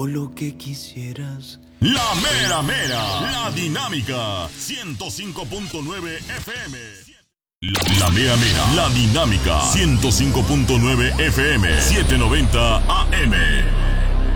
o lo que quisieras. La mera mera, la dinámica, 105.9 FM. La mera mera, la dinámica, 105.9 FM, 790 AM.